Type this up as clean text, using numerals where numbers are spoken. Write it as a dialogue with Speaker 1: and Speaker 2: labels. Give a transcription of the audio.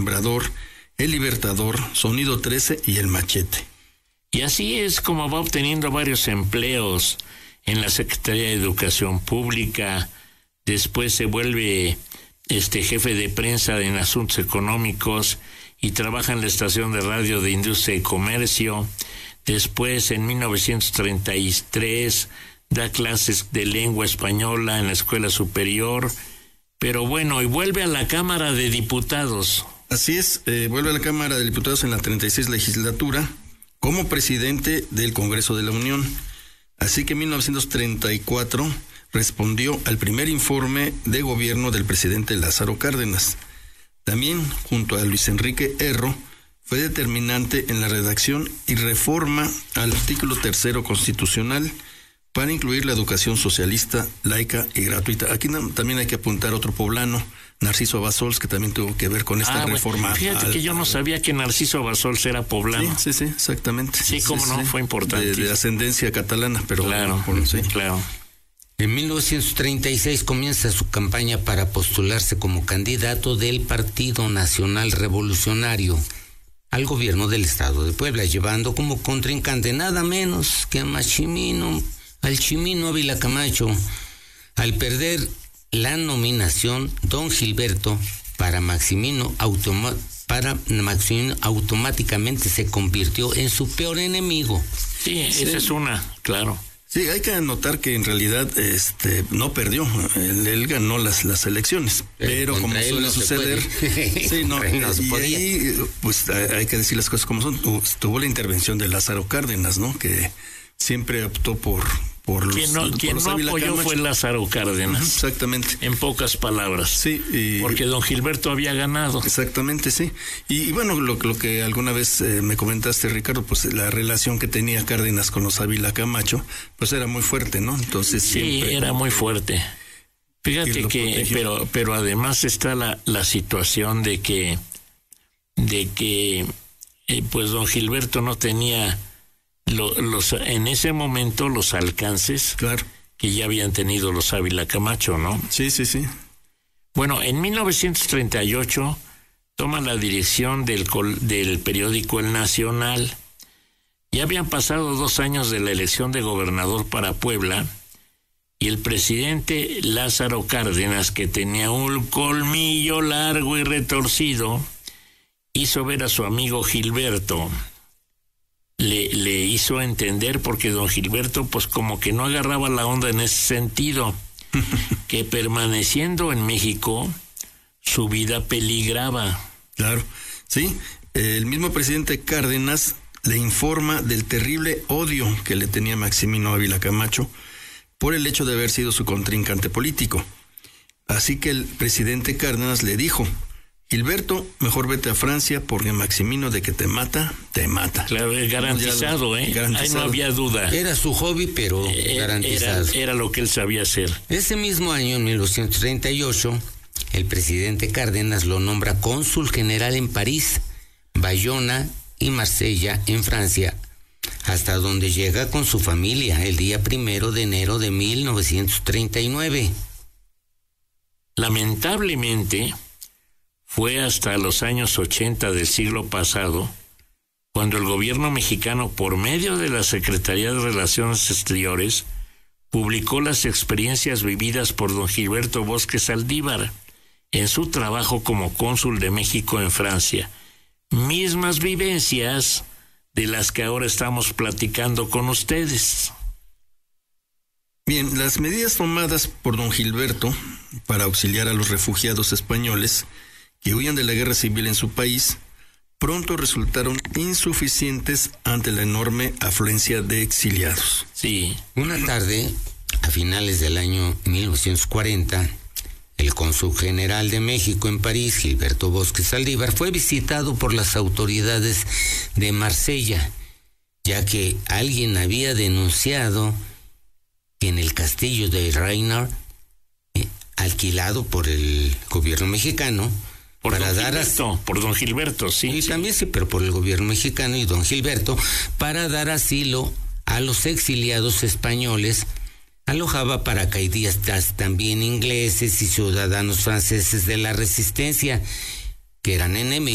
Speaker 1: Sembrador, El Libertador, Sonido 13 y El Machete.
Speaker 2: Y así es como va obteniendo varios empleos en la Secretaría de Educación Pública. Después se vuelve jefe de prensa en asuntos económicos y trabaja en la estación de radio de Industria y Comercio. Después, en 1933, da clases de lengua española en la Escuela Superior. Pero bueno, y vuelve a la Cámara de Diputados.
Speaker 1: Así es, vuelve a la Cámara de Diputados en la 36 legislatura como presidente del Congreso de la Unión. Así que en 1934 respondió al primer informe de gobierno del presidente Lázaro Cárdenas. También, junto a Luis Enrique Erro, fue determinante en la redacción y reforma al artículo 3 constitucional para incluir la educación socialista, laica y gratuita. Aquí también hay que apuntar otro poblano, Narciso Bassols, que también tuvo que ver con esta reforma.
Speaker 2: Fíjate que yo no sabía que Narciso Bassols era poblano.
Speaker 1: Sí, exactamente.
Speaker 2: Sí, cómo no, fue importante.
Speaker 1: De ascendencia catalana, pero...
Speaker 2: Claro, sí. Claro.
Speaker 3: En 1936 comienza su campaña para postularse como candidato del Partido Nacional Revolucionario al gobierno del estado de Puebla, llevando como contrincante nada menos que al Chimino Ávila Camacho. Al perder la nominación, don Gilberto para Maximino automáticamente se convirtió en su peor enemigo.
Speaker 2: Sí, esa es una, claro.
Speaker 1: Sí, hay que anotar que en realidad no perdió, él ganó las elecciones, pero como suele suceder, sí, no y ahí pues hay que decir las cosas como son. Tuvo la intervención de Lázaro Cárdenas, ¿no? Que siempre optó por los...
Speaker 2: Quien no apoyó fue Lázaro Cárdenas.
Speaker 1: Exactamente.
Speaker 2: En pocas palabras.
Speaker 1: Sí.
Speaker 2: Porque don Gilberto había ganado.
Speaker 1: Exactamente, sí. Y bueno, lo que alguna vez me comentaste, Ricardo, pues la relación que tenía Cárdenas con los Ávila Camacho, pues era muy fuerte, ¿no? Entonces
Speaker 2: sí, era muy fuerte. Fíjate que, pero además está la situación de que pues don Gilberto no tenía en ese momento los alcances,
Speaker 1: claro,
Speaker 2: que ya habían tenido los Ávila Camacho, ¿no?
Speaker 1: Sí.
Speaker 2: Bueno, en 1938 toma la dirección del periódico El Nacional. Ya habían pasado 2 años de la elección de gobernador para Puebla y el presidente Lázaro Cárdenas, que tenía un colmillo largo y retorcido, hizo ver a su amigo Gilberto. Le hizo entender, porque don Gilberto pues como que no agarraba la onda en ese sentido, que permaneciendo en México su vida peligraba.
Speaker 1: Claro, sí, el mismo presidente Cárdenas le informa del terrible odio que le tenía Maximino Ávila Camacho por el hecho de haber sido su contrincante político. Así que el presidente Cárdenas le dijo: Gilberto, mejor vete a Francia, porque Maximino, de que te mata, te mata.
Speaker 2: Claro, es garantizado, garantizado. Ahí no había duda.
Speaker 3: Era su hobby, pero garantizado.
Speaker 2: Era lo que él sabía hacer.
Speaker 3: Ese mismo año, en 1938, el presidente Cárdenas lo nombra cónsul general en París, Bayona y Marsella, en Francia, hasta donde llega con su familia el día 1 de enero de 1939.
Speaker 2: Lamentablemente, fue hasta los años 80 del siglo pasado cuando el gobierno mexicano, por medio de la Secretaría de Relaciones Exteriores, publicó las experiencias vividas por don Gilberto Bosque Saldívar en su trabajo como cónsul de México en Francia. Mismas vivencias de las que ahora estamos platicando con ustedes.
Speaker 1: Bien, las medidas tomadas por don Gilberto para auxiliar a los refugiados españoles que huían de la guerra civil en su país, pronto resultaron insuficientes ante la enorme afluencia de exiliados.
Speaker 2: Sí.
Speaker 3: Una tarde, a finales del año 1940, el cónsul general de México en París, Gilberto Bosque Saldívar, fue visitado por las autoridades de Marsella, ya que alguien había denunciado que en el castillo de Reynard, alquilado por el gobierno mexicano,
Speaker 2: por don Gilberto, sí.
Speaker 3: Y también sí, pero por el gobierno mexicano y don Gilberto, para dar asilo a los exiliados españoles, alojaba paracaidistas también ingleses y ciudadanos franceses de la resistencia, que eran enemigos